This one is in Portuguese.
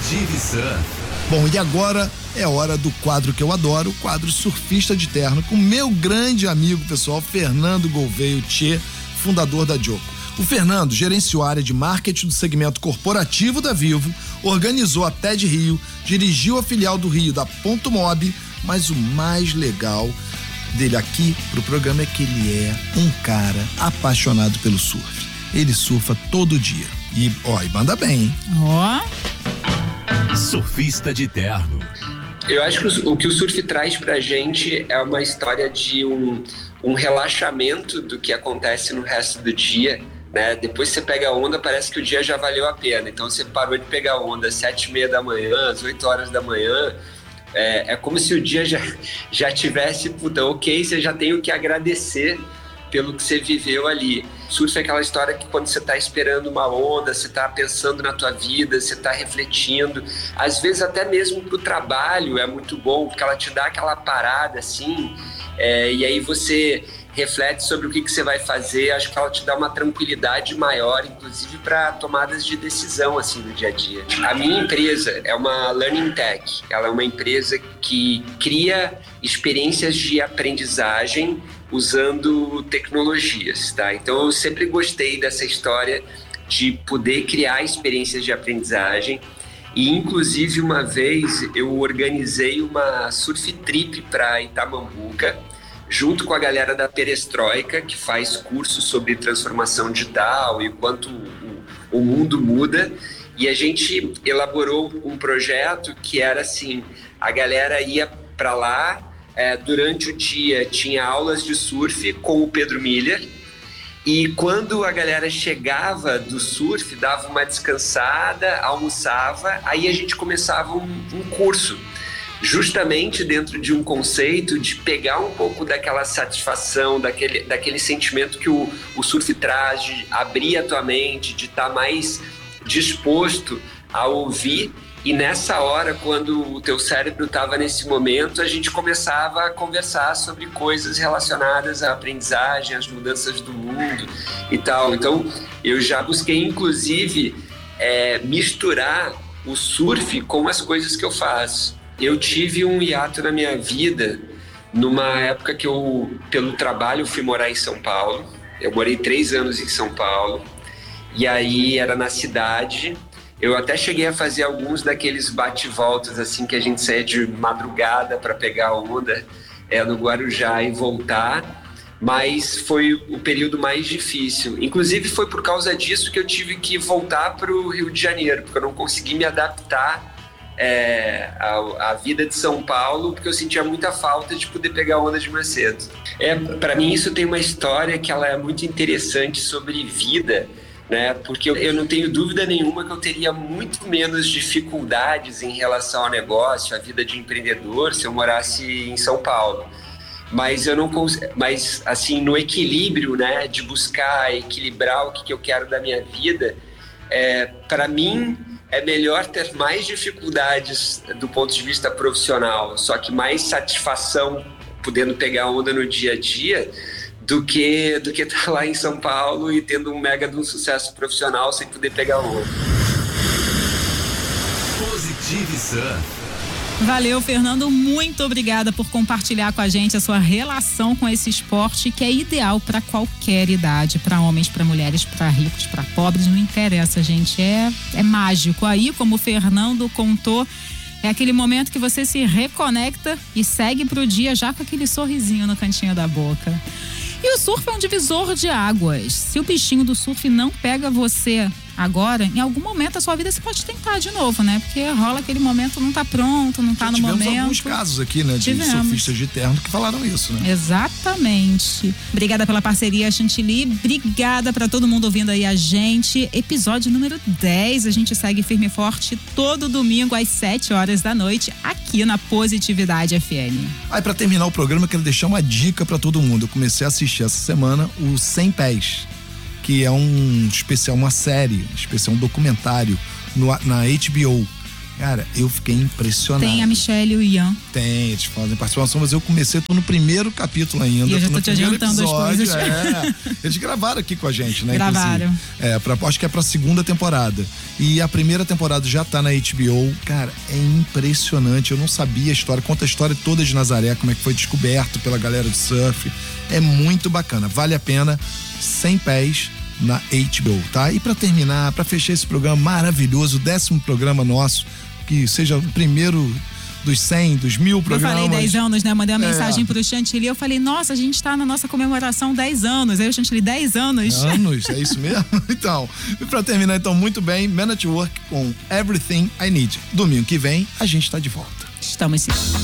Positive Sun. Bom, e agora é hora do quadro que eu adoro, o quadro Surfista de Terno, com meu grande amigo pessoal, Fernando Gouveia Tchê, fundador da Joco. O Fernando gerenciou a área de marketing do segmento corporativo da Vivo, organizou a TED Rio, dirigiu a filial do Rio da Ponto Mob, mas o mais legal dele aqui pro programa é que ele é um cara apaixonado pelo surf. Ele surfa todo dia. E manda bem, hein? Surfista de Terno. Eu acho que o que o surf traz pra gente é uma história de um relaxamento do que acontece no resto do dia, né? Depois você pega a onda, parece que o dia já valeu a pena. Então você parou de pegar onda às 7h30 da manhã, às 8 horas da manhã. É como se o dia já tivesse, ok, você já tem o que agradecer pelo que você viveu ali. Surf é aquela história que quando você está esperando uma onda, você está pensando na tua vida, você está refletindo. Às vezes até mesmo pro trabalho é muito bom, porque ela te dá aquela parada assim, e aí você reflete sobre o que você vai fazer. Acho que ela te dá uma tranquilidade maior, inclusive para tomadas de decisão assim no dia a dia. A minha empresa é uma Learning Tech. Ela é uma empresa que cria experiências de aprendizagem usando tecnologias, tá? Então eu sempre gostei dessa história de poder criar experiências de aprendizagem. E inclusive uma vez eu organizei uma surf trip para Itamambuca, junto com a galera da Perestroika, que faz cursos sobre transformação digital e quanto o mundo muda. E a gente elaborou um projeto que era assim, a galera ia para lá, durante o dia tinha aulas de surf com o Pedro Miller, e quando a galera chegava do surf, dava uma descansada, almoçava, aí a gente começava um curso, justamente dentro de um conceito de pegar um pouco daquela satisfação, daquele sentimento que o surf traz, de abrir a tua mente, de estar mais disposto a ouvir. E nessa hora, quando o teu cérebro estava nesse momento, a gente começava a conversar sobre coisas relacionadas à aprendizagem, às mudanças do mundo e tal. Então, eu já busquei, inclusive, misturar o surf com as coisas que eu faço. Eu tive um hiato na minha vida, numa época que eu, pelo trabalho, fui morar em São Paulo. Eu morei 3 anos em São Paulo, e aí era na cidade. Eu até cheguei a fazer alguns daqueles bate-voltas, assim, que a gente saía de madrugada para pegar onda no Guarujá e voltar, mas foi o período mais difícil. Inclusive foi por causa disso que eu tive que voltar para o Rio de Janeiro, porque eu não consegui me adaptar à vida de São Paulo, porque eu sentia muita falta de poder pegar onda de mais cedo. Para mim isso tem uma história que ela é muito interessante sobre vida, né? Porque eu não tenho dúvida nenhuma que eu teria muito menos dificuldades em relação ao negócio, à vida de empreendedor, se eu morasse em São Paulo. Mas eu não mas assim, no equilíbrio, né, de buscar equilibrar o que eu quero da minha vida, para mim é melhor ter mais dificuldades do ponto de vista profissional, só que mais satisfação podendo pegar onda no dia a dia, do que estar lá em São Paulo e tendo um mega de um sucesso profissional sem poder pegar onda. Positive Sun. Valeu, Fernando, muito obrigada por compartilhar com a gente a sua relação com esse esporte que é ideal para qualquer idade, para homens, para mulheres, para ricos, para pobres, não interessa, gente, é mágico. Aí, como o Fernando contou, é aquele momento que você se reconecta e segue pro dia já com aquele sorrisinho no cantinho da boca. E o surf é um divisor de águas. Se o bichinho do surf não pega você agora, em algum momento da sua vida você pode tentar de novo, né? Porque rola aquele momento, não tá pronto, não tá no momento. Tivemos alguns casos aqui, né? De surfistas de terno que falaram isso, né? Exatamente. Obrigada pela parceria, Chantilly. Obrigada pra todo mundo ouvindo aí a gente. Episódio número 10. A gente segue firme e forte todo domingo às 7 horas da noite aqui na Positividade FM. Aí, pra terminar o programa, eu quero deixar uma dica pra todo mundo. Eu comecei a assistir essa semana o 100 Pés, que é uma série especial, um documentário na HBO. Cara, eu fiquei impressionado. Tem a Michelle e o Ian. Tem, eles fazem participação, mas eu tô no primeiro capítulo ainda. E eu já tô no te primeiro adiantando as coisas. Eles gravaram aqui com a gente, né? Gravaram. Acho que é pra segunda temporada. E a primeira temporada já tá na HBO. Cara, é impressionante. Eu não sabia a história. Conta a história toda de Nazaré, como é que foi descoberto pela galera do surf. É muito bacana. Vale a pena. 100 pés na HBO, tá? E pra terminar, pra fechar esse programa maravilhoso, o 10º programa nosso, que seja o primeiro dos 100, dos 1000 programas. Eu falei 10 anos, né? Mandei uma mensagem pro Chantilly. Eu falei, nossa, a gente tá na nossa comemoração 10 anos. Aí o Chantilly, 10 anos. Anos, é isso mesmo? Então, e pra terminar, então, muito bem, Man at Work com Everything I Need. Domingo que vem, a gente tá de volta. Estamos sim.